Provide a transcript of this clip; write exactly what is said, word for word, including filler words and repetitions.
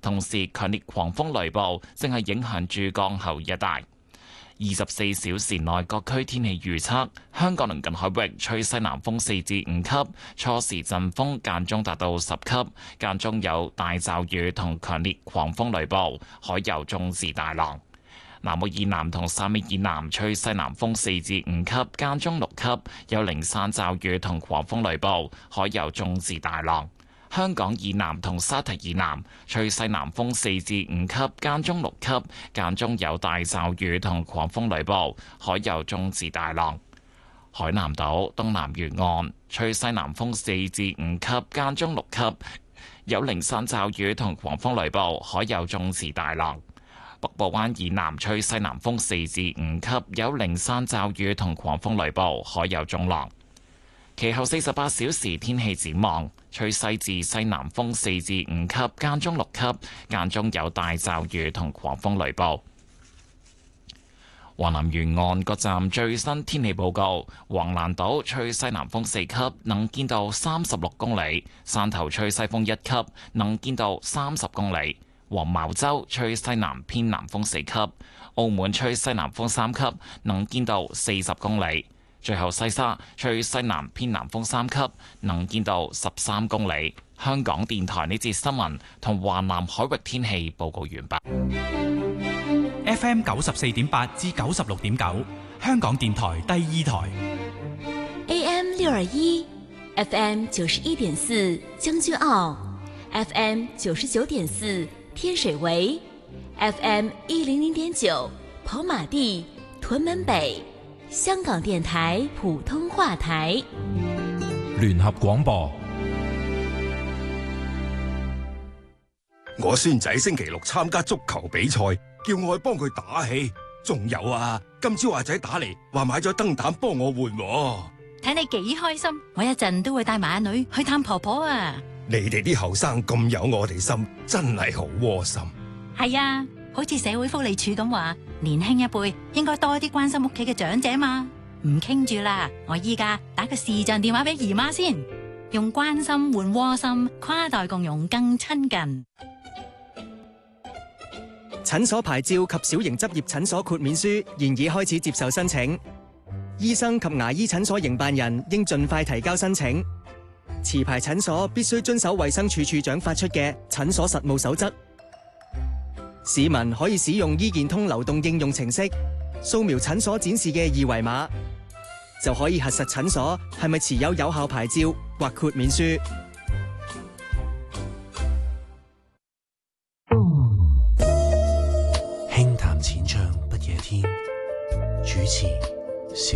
同時強烈狂風雷暴正係影響珠江口一帶。二十四小時內各區天氣預測：香港鄰近海域吹西南風四至五級，初時陣風間中達到十級，間中有大驟雨同強烈狂風雷暴，海有中至大浪。南澳以南同汕尾以南吹西南風四至五級，間中六級，有零散驟雨同狂風雷暴，海有中至大浪。香港以南同沙堤以南吹西南風四至五級，間中六級，間中有大驟雨同狂風雷暴，海有中至大浪。海南島東南沿岸吹西南風四至五級，間中六級，有零散驟雨同狂風雷暴，海有中至大浪。北部灣以南吹西南風四至五級，有零散驟雨同狂風雷暴，海有中浪。其後四十八小時天氣展望，吹西至西南風四至五級，間中六級，間中有大驟雨同狂風雷暴。華南沿岸各站最新天氣報告：橫瀾島吹西南風四級，能見度三十六公里；汕頭吹西風一級，能見度三十公里；黃茅洲吹西南偏南風四級；澳門吹西南風三級，能見度四十公里。最後西沙吹西南偏南風三級，能見度十三公里。香港電台呢節新聞同華南海域天氣報告完畢。 F M 九十四點八至九十六點九，香港電台第二台。 A M 六二一，F M 九十一點四將軍澳 ，F M 九十九點四天水圍 ，F M 一零零點九跑馬地屯門北。香港電台普通話台， 聯合廣播。 我孫仔星期六參加足球比賽，叫我去幫佢打氣。仲有啊，今朝阿仔打嚟話買咗燈膽幫我換。 睇你幾開心，我一陣都會帶埋阿女去探婆婆啊！ 你哋啲後生咁有我哋心，真係好窩心。 係啊，好似社會福利署咁話，年輕一輩應該多啲關心屋企嘅長者嘛。唔傾住啦，我依家打個視像電話俾姨媽先，用關心換窩心，跨代共融更親近。 診所牌照及小型執業診所豁免書現已開始接受申請，醫生及牙醫診所營辦人應盡快提交申請。持牌診所必須遵守衛生署署長發出嘅診所實務守則。市民可以使用醫健通流動應用程式，掃描診所展示嘅二維碼，就可以核實診所係咪持有有效牌照或豁免書。 輕談淺唱不夜天，主持